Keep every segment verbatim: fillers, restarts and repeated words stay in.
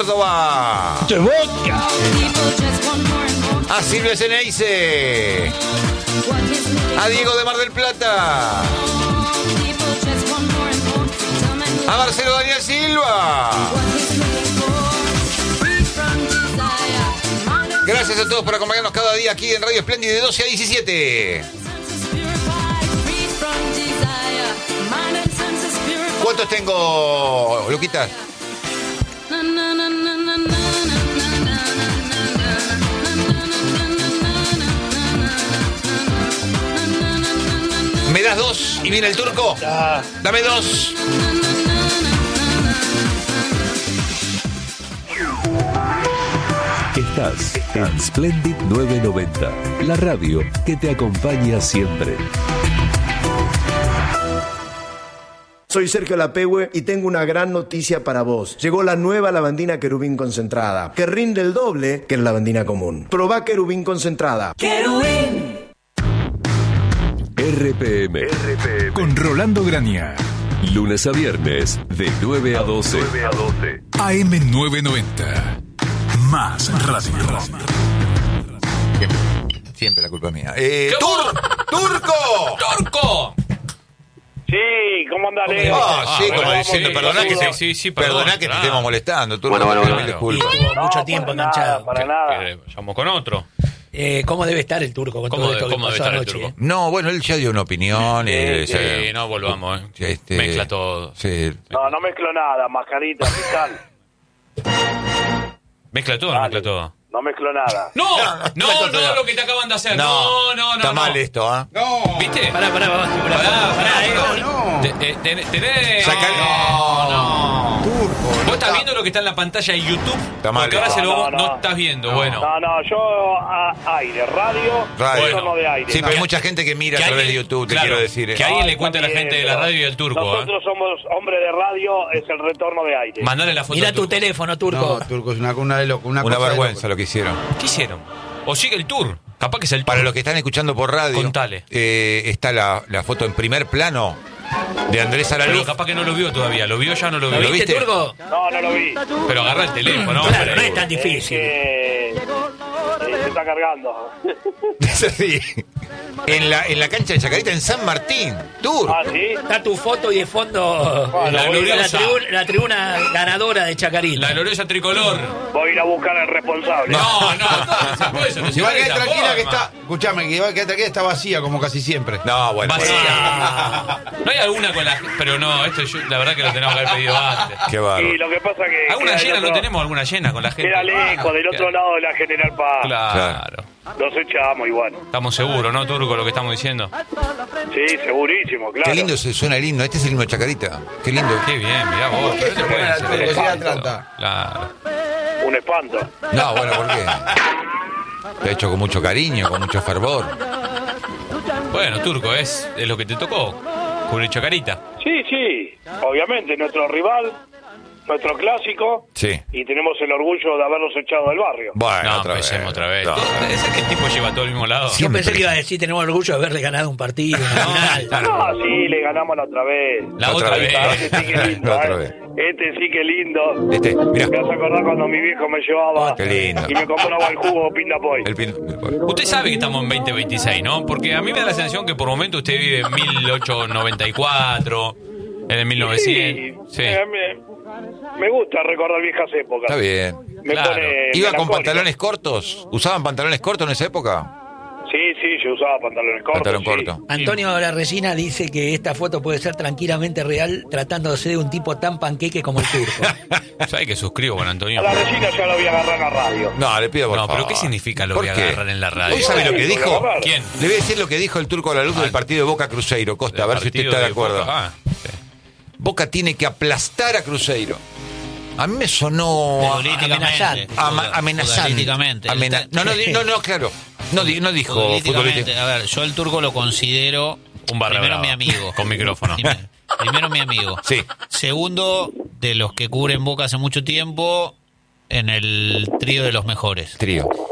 Córdoba. ¡De Boca! A Silvia Ceneice. A Diego de Mar del Plata. A Marcelo Daniel Silva. Gracias a todos por acompañarnos cada día aquí en Radio Espléndida de doce a diecisiete. ¿Cuántos tengo, Luquitas? ¿Me das dos y viene el turco? Dame dos. Estás en Splendid novecientos noventa, la radio que te acompaña siempre. Soy Sergio Lapehue y tengo una gran noticia para vos. Llegó la nueva lavandina Querubín concentrada, que rinde el doble que la lavandina común. Probá Querubín concentrada. ¡Querubín! R P M. R P M. Con Rolando Grania. Lunes a viernes, de nueve a doce. A M novecientos noventa. Más radio. Siempre la culpa es mía. Eh, ¡Tur! ¡Turco! ¡Turco! Sí, ¿cómo andás, Leo? Ah, Ah, sí, bueno, como vamos, diciendo, sí, perdoná sí, que, sí, te, sí, sí, perdón, perdoná que claro. te estemos molestando, Turco. Bueno, bueno, mil bueno. disculpas. Y tuvo No, mucho para tiempo nada, enganchado. para nada. Eh, Vamos con otro. Eh, ¿Cómo debe estar el turco con ¿Cómo todo de- esto que cómo debe pasó estar el anoche? turco? eh? No, bueno, él ya dio una opinión. eh, Sí, se- no volvamos, eh. este, Mezcla todo. Sí. No, no mezclo nada, mascarita, fiscal. Mezcla todo, no Dale. mezcla todo. No mezclo nada. No, no, mezcla no, todo. lo que te acaban de hacer. No, no, no. Está no. mal esto, ¿ah? ¿Viste? Pará, pará, pará, pará, Pará, pará, eh, pará, no. Te- te- te- Tenés. Saca- No, no. Turco. ¿Vos estás viendo lo que está en la pantalla de YouTube? Está mal. Porque ahora No, se lo no, no, no. estás viendo. Bueno. No, no, yo a, aire, radio, Radio. retorno de aire. Sí, no. pero hay mucha gente que mira a Que través de alguien- YouTube, te claro, quiero decir. eh. que alguien Ay, le cuente a la está gente de bien, la pero radio y el turco. ¿eh? Nosotros somos hombres de radio, es el retorno de aire. Mandale la foto. Mirá al tu turco. teléfono, turco. No, Turco, es una, una, de loco, una, Una cosa de vergüenza loco. lo que hicieron. ¿Qué hicieron? O sigue el tour. Capaz que es el tour. Para los que están escuchando por radio, Contale. eh, está la, la foto en primer plano de Andrés Pero Alaluz. capaz que no lo vio todavía. ¿Lo vio ya no lo ¿Lo vio? viste, viste? turco? No, no lo vi. Pero agarra el teléfono. Claro, hombre. no es tan Es difícil. que eh, se está cargando. Es así. En la, en la cancha de Chacarita, en San Martín. Tour. Ah, ¿sí? Está tu foto y de fondo Bueno, la, voy a- la tribu- la tribuna ganadora de Chacarita. La gloriosa tricolor. Voy a ir a buscar al responsable. No, no, no se puede solucionar Se va a de quedar esa tranquila que forma. está. Escuchame, que va a quedar tranquila, está vacía como casi siempre. No, bueno. Vacía. No hay alguna con la. Pero no, esto yo, la verdad que lo tenemos que haber pedido antes. Qué bárbaro. Y lo que pasa que... ¿Alguna queda llena? del ¿No otro- tenemos alguna llena con la gente? Queda lejos, del otro lado de la General Paz. Claro. Los echamos igual. Estamos seguros, ¿no, Turco, lo que estamos diciendo? Sí, segurísimo, claro. Qué lindo se suena el himno. Este es el himno de Chacarita. Qué lindo. Qué bien, mirá vos. Pero no te pueden hacer Turco, esto. sí, Atlanta. Claro. Un espanto. No, bueno, ¿por qué? Lo ha hecho con mucho cariño, con mucho fervor. Bueno, Turco, es, es lo que te tocó. Cubrir Chacarita. Sí, sí. Obviamente, nuestro rival, nuestro clásico. Sí. Y tenemos el orgullo de haberlos echado del barrio. Bueno, No, otra vez. empecemos otra vez. No. ¿Es el que el tipo lleva todo al mismo lado? Yo Siempre. pensé que iba a decir, tenemos orgullo de haberle ganado un partido, una final. Ah, sí, le ganamos la otra vez. La otra vez. Este sí que lindo, La otra ¿eh? vez. Este sí que lindo. Este, mirá. Me hace acordar cuando mi viejo me llevaba Qué lindo. y me compraba el jugo Pindapoy. El pin- Usted sabe que estamos en veinte veintiséis, ¿no? Porque a mí me da la sensación que por momento usted vive en mil ochocientos noventa y cuatro, en el mil novecientos. Sí. Sí, eh, me, me gusta recordar viejas épocas. Está bien. Me Claro. pone ¿Iba con melancólico. pantalones cortos? ¿Usaban pantalones cortos en esa época? Sí, sí, yo usaba pantalones cortos. Pantalón sí. corto. Antonio de la Resina dice que esta foto puede ser tranquilamente real tratándose de un tipo tan panqueque como el turco. ¿Sabe que suscribo con Antonio? A la resina ya lo voy a agarrar en la radio. No, le pido por No, favor. pero ¿qué significa lo ¿Por voy a qué? agarrar en la radio? ¿Hoy sabe lo que Lo voy a dijo? agarrar. ¿Quién? Le voy a decir lo que dijo el turco a la luz del partido de Boca Cruzeiro, Costa, a ver si usted Partido está de acuerdo. Boca. Ah, sí. Boca tiene que aplastar a Cruzeiro. A mí me sonó a- Amenazante. ama- amenazante. Futbolísticamente. Amena- El- no, no, di- no, no, claro. No, di- no dijo Futbolísticamente, futbolístico. a ver, yo el turco lo considero Un barra primero brava. mi amigo. Con micrófono. Primero, primero mi amigo. Sí. Segundo, de los que cubren Boca hace mucho tiempo, en el trío de los mejores. Trío.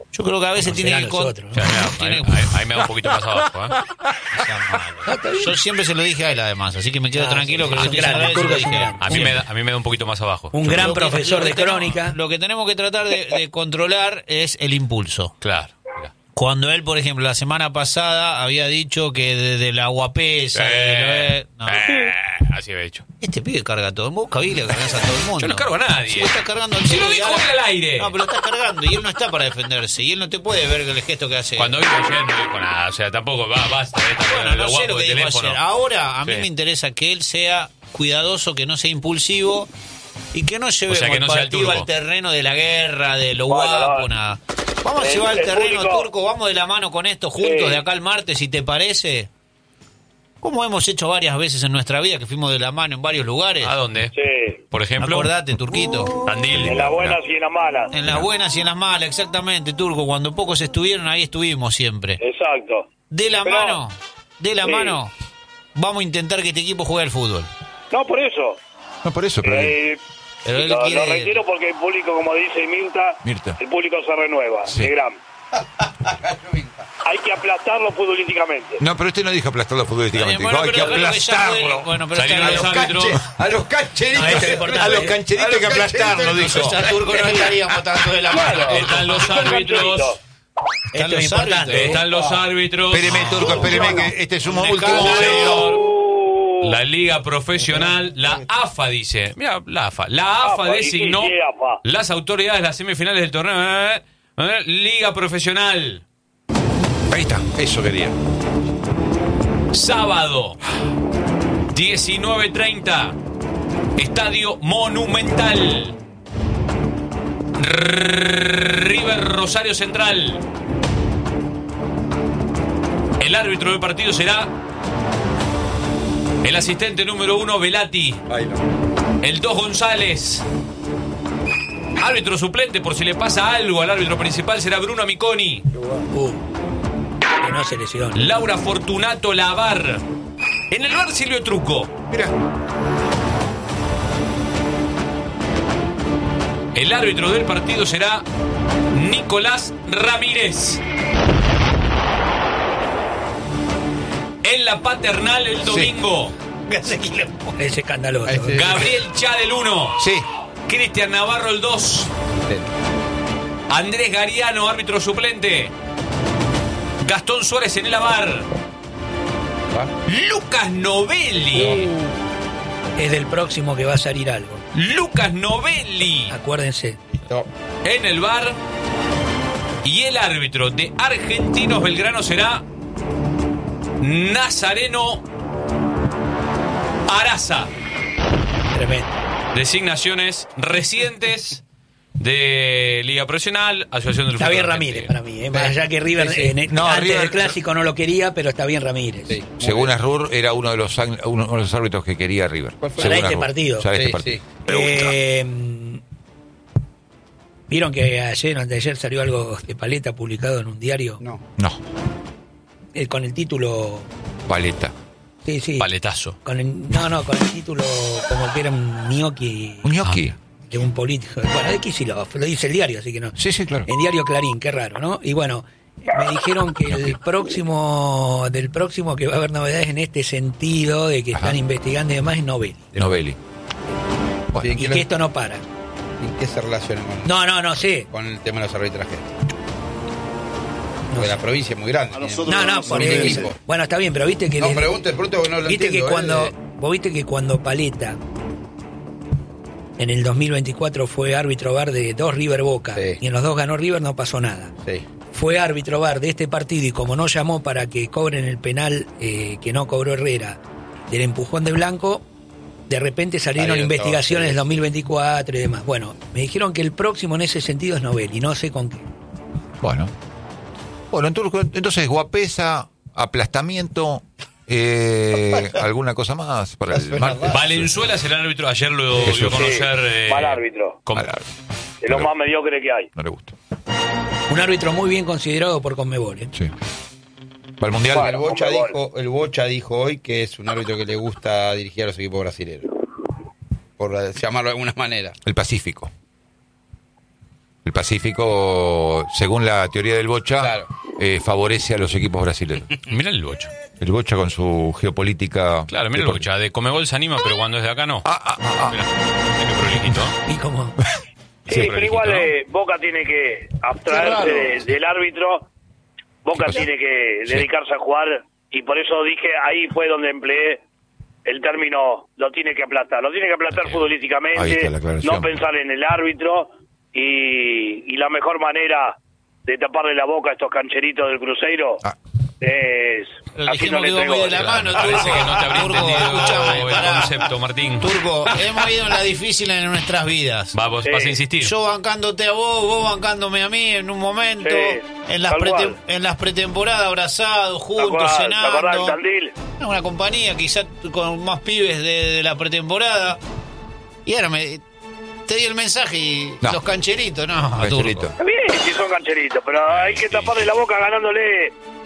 Yo creo que a veces Como tiene será que... con- nosotros, O sea, ¿no? me da- ahí, ahí- ahí me da un poquito más abajo, ¿eh? No sea malo. Yo siempre se lo dije a él además, así que me quedo Ah, tranquilo sí, que lo sí, estoy grande, diciendo a él, se Turco lo es un dije. grande. A mí, me da, a mí me da un poquito más abajo. Un Yo gran creo que- profesor lo que de tenemos- crónica. Lo que tenemos que tratar de, de controlar es el impulso. Claro. claro. Cuando él, por ejemplo, la semana pasada había dicho que desde la guapesa... Eh, no. eh, así había dicho. Este pibe carga todo. Vos, Cavile, cargas a todo el mundo. Yo no cargo a nadie. Si lo estás cargando al Si lo todo, dijo y ahora- él al aire. No, pero lo estás cargando y él no está para defenderse. Y él no te puede ver el gesto que hace. Cuando vino ayer no dijo nada. O sea, tampoco va, basta de esta Bueno, de no lo sé guapo lo que de dijo teléfono. ayer. Ahora a mí Sí. me interesa que él sea cuidadoso, que no sea impulsivo y que no llevemos O sea, que no el sea el partido turco. al terreno de la guerra, de lo Bueno, guapo, no. nada. Vamos a El- llevar al el terreno público- turco, vamos de la mano con esto juntos Sí. de acá al martes, si te parece. Como hemos hecho varias veces en nuestra vida, que fuimos de la mano en varios lugares. ¿A dónde? Sí, Por ejemplo. Acordate, Turquito. Tandil. en las buenas y en las malas. En las buenas y en las malas, exactamente, Turco. Cuando pocos estuvieron, ahí estuvimos siempre. Exacto. De la Pero- mano, de la Sí. mano, vamos a intentar que este equipo juegue al fútbol. No, por eso. No, por eso, pero... Eh, Pero él lo, quiere- lo reitero porque el público, como dice Mirta, Mirta. el público se renueva. Sí. De gran. Hay que aplastarlo futbolísticamente. No, pero usted no dijo aplastarlo futbolísticamente. Bueno, dijo, hay que pero creo que ya fue- aplastarlo. Bueno, pero Salieron está- los a los árbitros. A los cancheritos. No, este es importante. A los cancheritos hay que A los aplastarlo, cancheritos. dijo. Ya, Turco, no estaríamos tanto de la mano. Claro. Están los árbitros. Están Esto es los importante. árbitros. ¿eh? Están los árbitros. Espéreme, Turco, espéreme, que este es un Un último escándalo, video. señor. La Liga Profesional, la AFA dice, mira, la AFA, la AFA AFA, designó ¿y qué AFA? las autoridades de las semifinales del torneo. eh, eh, Liga Profesional, Ahí está, eso quería. sábado, diecinueve treinta, Estadio Monumental, River Rosario Central. El árbitro del partido será el asistente número uno, Velati. El dos, González. Árbitro suplente, por si le pasa algo al árbitro principal, será Bruno Amiconi. Uh, que no se lesione. Laura Fortunato Lavar. En el bar, Silvio Truco. Mira. El árbitro del partido será Nicolás Ramírez. En la paternal el domingo, Es escandaloso. Ese- Gabriel Chad el uno. Sí. Cristian Navarro el dos. Andrés Gariano, árbitro suplente. Gastón Suárez en el avar. Lucas Novelli. Es del próximo que va a salir algo. Lucas Novelli Acuérdense. No. en el bar. Y el árbitro de Argentinos Belgrano será Nazareno Araza. Tremendo. Designaciones recientes de Liga Profesional, Asociación del Está Fútbol bien Argentino. Ramírez para mí. ¿eh? Más allá que River Sí, sí. en el- No, antes River- del clásico no lo quería, pero está bien Ramírez. Sí, muy Según bien. Asrur, era uno de los ang- uno de los árbitros que quería River. ¿Cuál fue? Según Para este Asrur. partido. Para este Sí, partido. sí. Eh, ¿Vieron que ayer o anteayer salió algo de Paleta publicado en un diario? No. No, Eh, con el título... paleta. Sí, sí. Paletazo. Con el- no, no, con el título como que era un gnocchi Un gnocchi. de un político. Bueno, de Kicillof, lo dice el diario, así que no. Sí, sí, claro. En Diario Clarín, qué raro, ¿no? Y bueno, me dijeron que el próximo, del próximo que va a haber novedades en este sentido, de que Ajá. están investigando y demás, es Novelli. Novelli. Bueno, Bien. Y ¿Qué que le- esto no para. ¿Y qué se relaciona con, No, no, no sé. con el tema de los arbitrajes? No, Porque sé. la provincia es muy grande. tiene no, no, por un eso. equipo. Bueno, está bien, pero viste que... No, desde- pregunte, pregunte porque no lo Viste entiendo. que ¿eh? cuando, De- vos viste que cuando Paleta en el dos mil veinticuatro fue árbitro V A R de dos River Boca Sí. y en los dos ganó River, no pasó nada. Sí. Fue árbitro V A R de este partido y como no llamó para que cobren el penal eh, que no cobró Herrera del empujón de Blanco, de repente salieron Salieron investigaciones todos, sí. del dos mil veinticuatro y demás. Bueno, me dijeron que el próximo en ese sentido es Novelli, no sé con qué. bueno. Bueno, entonces, entonces guapesa, aplastamiento, eh, alguna cosa más para el Suena martes. raro. Valenzuela será el árbitro. Ayer lo Eso dio a sí. conocer. eh, Mal árbitro. con- Mal árbitro. Es lo No le- más mediocre que hay. No le gusta. Un árbitro muy bien considerado por Conmebol. ¿eh? Sí. ¿Va al mundial? Bueno. El Bocha, Conmebol. dijo, el Bocha dijo hoy que es un árbitro que le gusta dirigir a los equipos brasileños. Por llamarlo de alguna manera. El Pacífico. El Pacífico, según la teoría del Bocha, Claro. eh, favorece a los equipos brasileños. Mirá el Bocha. El Bocha con su geopolítica... Claro, mirá el Bocha. De Comebol se anima, pero cuando es de acá no. Ah, ah, ah, ah. Mirá, mirá qué prolijito. Y como... Sí, pero prolijito, igual ¿no? eh, Boca tiene que abstraerse de- del árbitro. Boca pasó? tiene que Sí. dedicarse a jugar y por eso dije, ahí fue donde empleé el término, lo tiene que aplastar. Lo tiene que aplastar Ok. Ahí futbolísticamente, está la aclaración. no pensar en el árbitro y, y la mejor manera de taparle la boca a estos cancheritos del Cruzeiro Ah. es Lo dijimos haciéndole que iba tres muy de la goles. mano, Parece que no te habría Turco, entendido escúchame, el pará. concepto, Martín. Turco, hemos ido en la difícil en nuestras vidas. Va, vos Sí. vas a insistir. Yo bancándote a vos, vos bancándome a mí en un momento, Sí, en, las tal pretem- cual. en las pretemporadas abrazados, ¿Te juntos, acordás, ¿te acordás del cenando. Tandil? Una compañía, quizás con más pibes de, de la pretemporada. Y ahora me, te di el mensaje y No. los cancheritos, no, Cancherito. Turco. Está bien si son cancheritos, pero hay que taparle la boca ganándole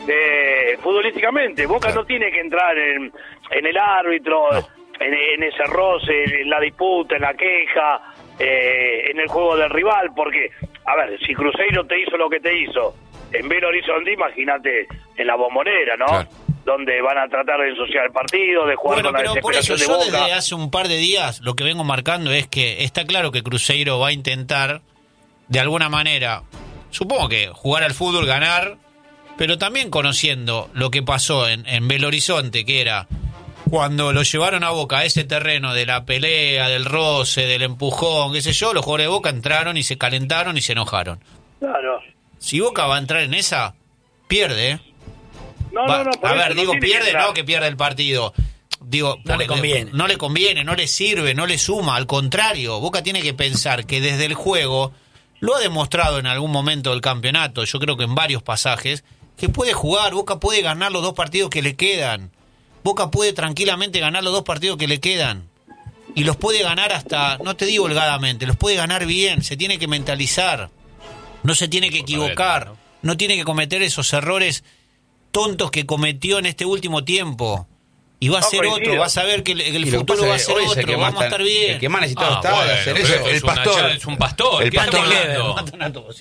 eh, futbolísticamente. Boca no tiene que entrar en, en el árbitro, en, en ese roce, en la disputa, en la queja, eh, en el juego del rival, porque, a ver, si Cruzeiro te hizo lo que te hizo en Belo Horizonte, imagínate en la Bombonera, ¿no? Claro. Donde van a tratar de ensuciar el partido, de jugar Bueno, con la pero por eso desesperación yo de Boca. desde hace un par de días lo que vengo marcando es que está claro que Cruzeiro va a intentar, de alguna manera, supongo que jugar al fútbol, ganar, pero también conociendo lo que pasó en, en Belo Horizonte, que era cuando lo llevaron a Boca a ese terreno de la pelea, del roce, del empujón, qué sé yo, los jugadores de Boca entraron y se calentaron y se enojaron. Claro. Si Boca va a entrar en esa, pierde, ¿eh? No, Va- no, no. por a eso, ver, no digo, tiene que pierde, entrar. no que pierde el partido. Digo, No le conviene. No le conviene, no le sirve, no le suma. Al contrario, Boca tiene que pensar que desde el juego, lo ha demostrado en algún momento del campeonato, yo creo que en varios pasajes, que puede jugar, Boca puede ganar los dos partidos que le quedan. Boca puede tranquilamente ganar los dos partidos que le quedan. Y los puede ganar hasta, no te digo holgadamente, los puede ganar bien, se tiene que mentalizar. No se tiene que equivocar, ¿no? no tiene que cometer esos errores tontos que cometió en este último tiempo. Y va a No, ser coincido. otro, vas a ver que el, el Y lo que futuro pasa va a es ser que hoy es el otro, que más vamos a está- estar bien. el que más necesitado Ah, está de bueno, hacer pero eso. es el una pastor. charla- es un pastor. El ¿Qué pastor estamos Lever, hablando? Matan a todos.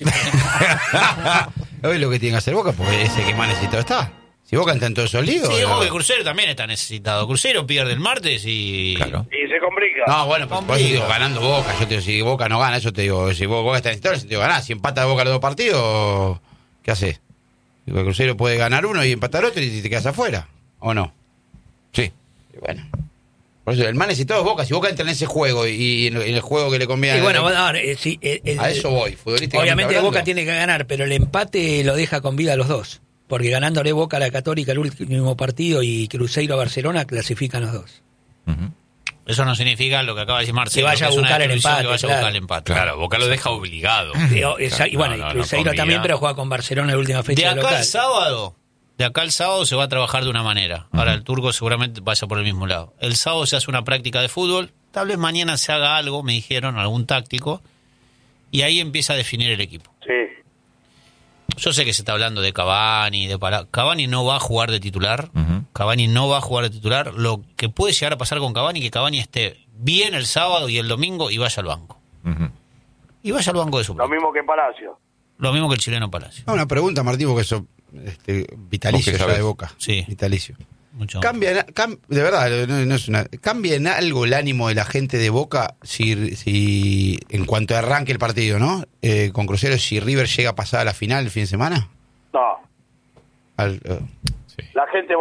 Hoy lo que tiene que hacer Boca porque es el que más necesitado está. Si Boca está en todos esos líos. Sí, eh, ojo que Cruzeiro también está necesitado. Cruzeiro pierde el martes y... Claro. Y se complica. No, bueno, pues por eso digo, ganando Boca. Yo te digo, si Boca no gana, eso te digo, si Boca está necesitado, te digo, ganar. Si empata Boca los dos partidos, ¿qué haces? Digo, el Cruzeiro puede ganar uno y empatar otro y te quedas afuera. ¿O no? Sí. Y bueno. Por eso, el más necesitado es Boca. Si Boca entra en ese juego y, y en, en el juego que le conviene. Y bueno, a, ahora, eh, sí, eh, eh, a eso voy, futbolísticamente obviamente hablando. Boca tiene que ganar, pero el empate lo deja con vida a los dos. Porque ganándole Boca a la Católica el último partido y Cruzeiro a Barcelona, clasifican los dos. Ujú. Eso no significa lo que acaba de decir Marcelo, Que vaya que a es una buscar el exclusión, empate, que vaya a claro. buscar el empate. Claro, Boca lo deja obligado. Y, o- esa- y bueno, No, no, y no, Cruzeiro con también, vida. pero juega con Barcelona en la última fecha De de acá local. al sábado, de acá al sábado se va a trabajar de una manera. Ahora el Turco seguramente vaya por el mismo lado. El sábado se hace una práctica de fútbol, tal vez mañana se haga algo, me dijeron, algún táctico, y ahí empieza a definir el equipo. Sí. Yo sé que se está hablando de Cavani, de para... Cavani no va a jugar de titular, Ujú. Cavani no va a jugar de titular. Lo que puede llegar a pasar con Cavani es que Cavani esté bien el sábado y el domingo y vaya al banco. Ujú. Y vaya al banco de Lo suplentes. mismo que Palacio. Lo mismo que el chileno Palacio. Ah, una pregunta, Martín, porque eso este, vitalicio Vos que ya sabés. de Boca. Sí. Vitalicio. Mucho. Cambia, cam- de verdad, no, no es una, ¿cambia en algo el ánimo de la gente de Boca si, si en cuanto arranque el partido, ¿no? Eh, con Cruzeiro, si River llega a pasar a la final el fin de semana. No. Al, eh, La gente